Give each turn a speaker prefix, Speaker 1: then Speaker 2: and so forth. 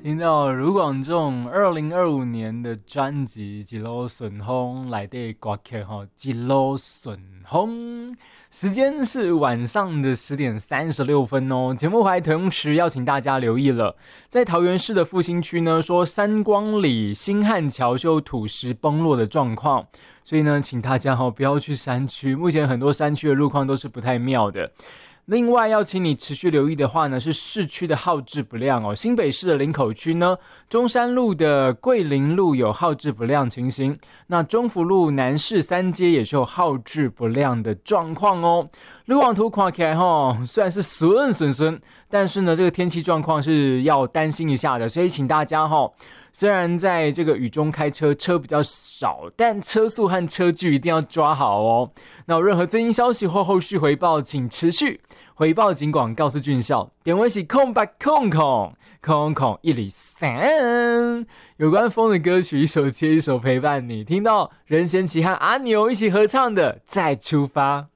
Speaker 1: 听到卢广仲2025年的专辑《一路顺风》来的歌曲哈，一路顺风。时间是晚上的10点36分哦。节目还同时要请大家留意了，在桃园市的复兴区呢，说三光里新汉桥就有土石崩落的状况，所以呢，请大家不要去山区，目前很多山区的路况都是不太妙的。另外要请你持续留意的话呢，是市区的号志不亮哦。新北市的林口区呢，中山路的桂林路有号志不亮情形，那中福路南市三街也是有号志不亮的状况哦。路网图看起来虽然是顺，但是呢，这个天气状况是要担心一下的，所以请大家虽然在这个雨中开车，车比较少，但车速和车距一定要抓好哦。那有任何最新消息或后续回报，请持续回报警广告诉俊孝，点位是空103。有关风的歌曲一首接一首陪伴你，听到任贤齐和阿牛一起合唱的《再出发》。